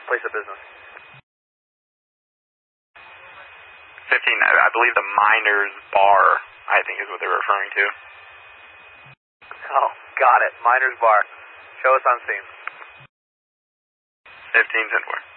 place of business? 15, I believe the Miners Bar, I think is what they're referring to. Oh, got it. Miners Bar. Show us on scene. 15, 10-4.